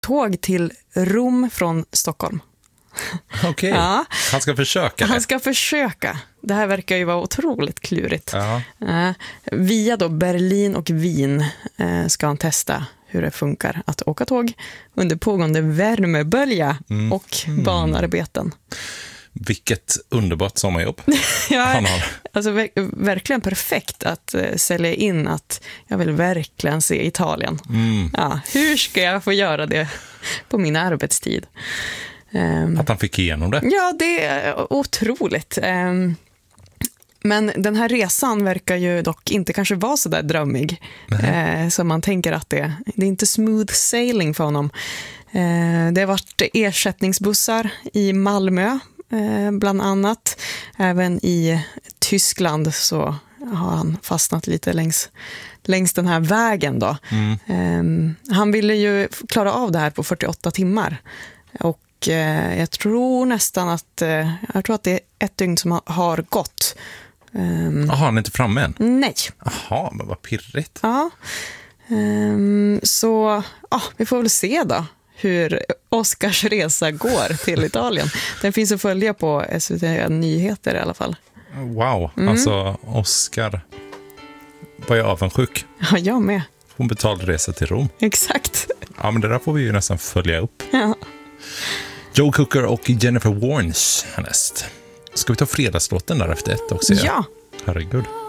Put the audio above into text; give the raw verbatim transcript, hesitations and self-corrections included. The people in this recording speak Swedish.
tåg till Rom från Stockholm. Okej, okay. Ja. Han ska försöka det. Han ska försöka. Det här verkar ju vara otroligt klurigt. Ja. Uh, via då Berlin och Wien uh, ska han testa hur det funkar att åka tåg under pågående värmebölja mm. och banarbeten. Vilket underbart sommarjobb ja, han har. Alltså ver- verkligen perfekt att uh, sälja in att jag vill verkligen se Italien. Mm. Ja, hur ska jag få göra det på min arbetstid? Um, att han fick igenom det. Ja, det är otroligt. Um, men den här resan verkar ju dock inte kanske vara så där drömmig eh, som man tänker att det är. Det är inte smooth sailing för honom. Eh, det har varit ersättningsbussar i Malmö eh, bland annat. Även i Tyskland så har han fastnat lite längs, längs den här vägen då. Mm. Eh, han ville ju klara av det här på fyrtioåtta timmar. Och eh, jag tror nästan att eh, jag tror att det är ett dygn som har, har gått. Um, Jaha, han är inte framme än? Nej. Jaha, men vad pirrigt. Ja. Um, så ja, vi får väl se då hur Oscars resa går till Italien. Den finns att följa på S V T Nyheter i alla fall. Wow, mm. Alltså Oscar var jag avundsjuk. Ja, jag med. Hon betalade resa till Rom. Exakt. Ja, men det där får vi ju nästan följa upp. Ja. Joe Cocker och Jennifer Warnes härnäst. Ska vi ta fredagslåten där efter ett också? Ja. Herregud.